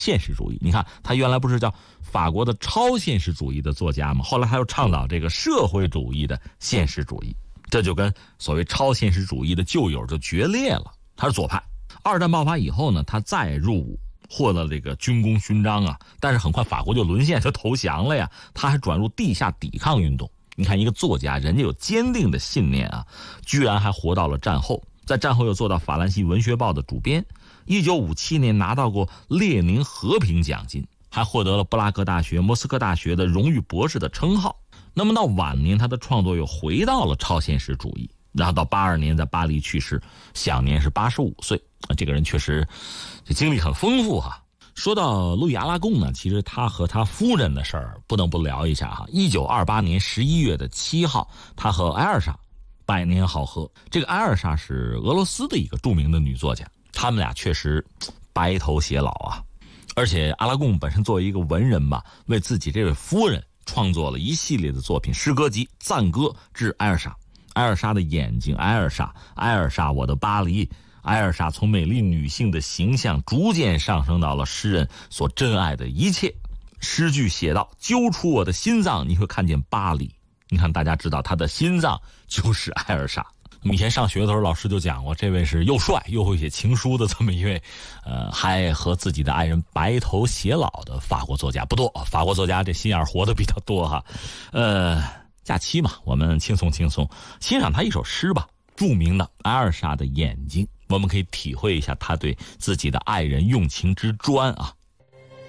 现实主义。你看他原来不是叫法国的超现实主义的作家吗？后来他又倡导这个社会主义的现实主义，这就跟所谓超现实主义的旧友就决裂了。他是左派。二战爆发以后呢，他再入伍，获得了这个军功勋章啊，但是很快法国就沦陷，就投降了呀。他还转入地下抵抗运动。你看一个作家，人家有坚定的信念啊，居然还活到了战后，在战后又做到法兰西文学报的主编。1957年拿到过列宁和平奖金，还获得了布拉格大学、莫斯科大学的荣誉博士的称号。那么到晚年，他的创作又回到了超现实主义，然后到82年在巴黎去世，享年是85岁。这个人确实这经历很丰富哈。说到路易阿拉贡呢，其实他和他夫人的事儿不能不聊一下哈。1928年11月7号，他和埃尔莎百年好合。这个埃尔莎是俄罗斯的一个著名的女作家，他们俩确实白头偕老啊。而且阿拉贡本身作为一个文人吧，为自己这位夫人创作了一系列的作品，诗歌集《赞歌致埃尔莎》，埃尔莎的眼睛，埃尔莎，埃尔莎，我的巴黎。埃尔莎从美丽女性的形象逐渐上升到了诗人所珍爱的一切。诗句写道：揪出我的心脏，你会看见巴黎。你看大家知道他的心脏就是埃尔莎。以前上学的时候老师就讲过，这位是又帅又会写情书的这么一位还和自己的爱人白头偕老的法国作家不多。法国作家这心眼活得比较多哈。假期嘛，我们轻松轻松欣赏他一首诗吧，著名的埃尔莎的眼睛，我们可以体会一下他对自己的爱人用情之专啊。